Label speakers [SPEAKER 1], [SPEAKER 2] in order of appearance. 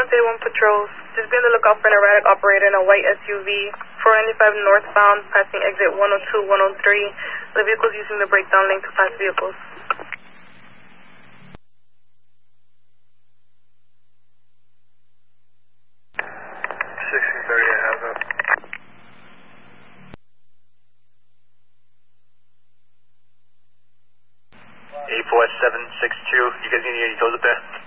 [SPEAKER 1] 131 patrols. Just be on the lookout for an erratic operator in a white SUV. 495 northbound, passing exit 102, 103. The vehicle's using the breakdown lane to pass vehicles.
[SPEAKER 2] 1630, I have that.
[SPEAKER 3] 84762, you guys need any toes up there?